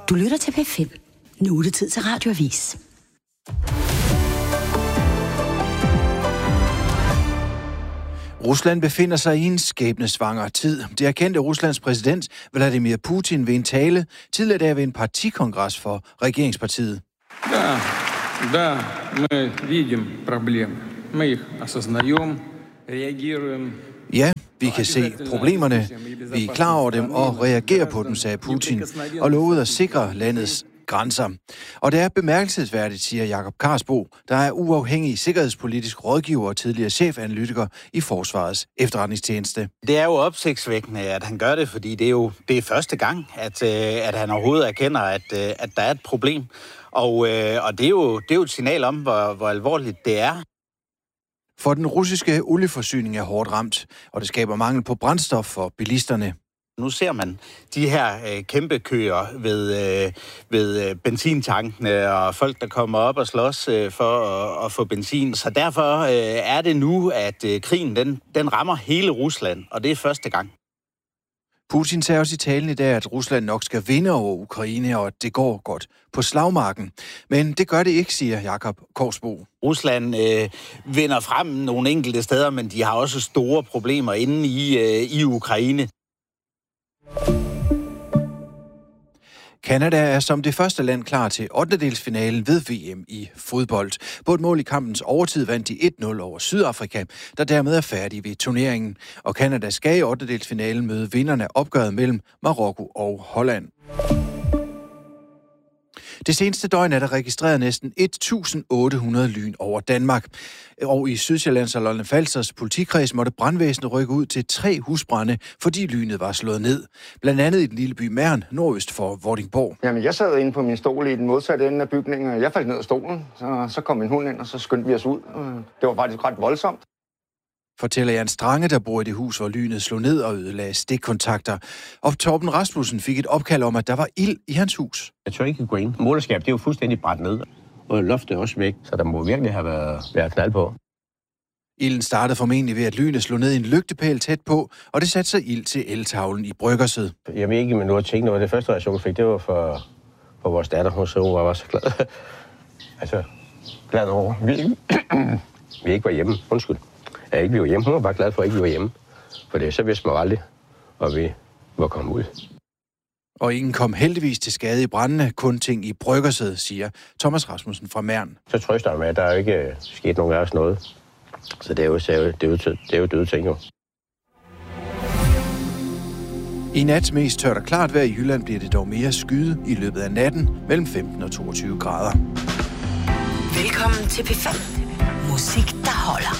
Du lytter til P5. Nu er det tid til Radioavis. Rusland befinder sig i en skæbnesvanger tid. Det erkendte Ruslands præsident Vladimir Putin ved en tale tidligere der ved en partikongres for regeringspartiet. Да, мы видим проблемы. Мы их осознаем, реагируем. Ja, vi kan se problemerne, vi er klar over dem og reagerer på dem, sagde Putin, og lovede at sikre landets grænser. Og det er bemærkelsesværdigt, siger Jakob Karsbo, der er uafhængig sikkerhedspolitisk rådgiver og tidligere chefanalytiker i Forsvarets efterretningstjeneste. Det er jo opsigtsvækkende, at han gør det, fordi det er første gang, at han overhovedet erkender, at der er et problem. Og det er jo et signal om, hvor alvorligt det er. For den russiske olieforsyning er hårdt ramt, og det skaber mangel på brændstof for bilisterne. Nu ser man de her kæmpe køer ved benzintankene og folk, der kommer op og slås for at få benzin. Så derfor er det nu, at krigen den rammer hele Rusland, og det er første gang. Putin sagde også i talen i dag, at Rusland nok skal vinde over Ukraine, og at det går godt på slagmarken. Men det gør det ikke, siger Jakob Karsbo. Rusland vinder frem nogle enkelte steder, men de har også store problemer inde i Ukraine. Canada er som det første land klar til 8-delsfinalen ved VM i fodbold. På et mål i kampens overtid vandt de 1-0 over Sydafrika, der dermed er færdige ved turneringen. Og Canada skal i 8-delsfinalen møde vinderne af opgøret mellem Marokko og Holland. Det seneste døgn er der registreret næsten 1.800 lyn over Danmark. Og i Sydsjællands og Lolland-Falsters politikreds måtte brandvæsenet rykke ud til 3 husbrande, fordi lynet var slået ned. Blandt andet i den lille by Mern, nordøst for Vordingborg. Jamen, jeg sad inde på min stol i den modsatte ende af bygningen, og jeg faldt ned af stolen. Så kom min hund ind, og så skyndte vi os ud. Det var faktisk ret voldsomt. Fortæller Jan Strange, der bor i det hus, hvor lynet slog ned og ødelagde stikkontakter. Og Torben Rasmussen fik et opkald om, at der var ild i hans hus. Jeg tror ikke, at gå ind. Moderskab, det er jo fuldstændig brændt ned. Og loftet er også væk, så der må virkelig have været knald på. Ilden startede formentlig ved, at lynet slog ned i en lygtepæl tæt på, og det satte sig ild til eltavlen i Bryggerset. Jeg ved ikke, men nu har tænkt noget. Det første reaktion, jeg fik, det var for vores datter. Hun var så glad. Altså, glad over. Vi ikke var hjemme. Undskyld. Jeg ikke vi var hjemme. Hun var bare glad for, at ikke vi var hjemme. For det så vidste man aldrig, og vi var kommet ud. Og ingen kom heldigvis til skade i brændene, kun ting i Bryggerset, siger Thomas Rasmussen fra Mern. Så trøster jeg med, at der er ikke sket nogen af os noget. Så det er jo døde ting jo. I nat mest tørt og klart vejr i Jylland bliver det dog mere skyde i løbet af natten mellem 15 og 22 grader. Velkommen til P5. Musik, der holder.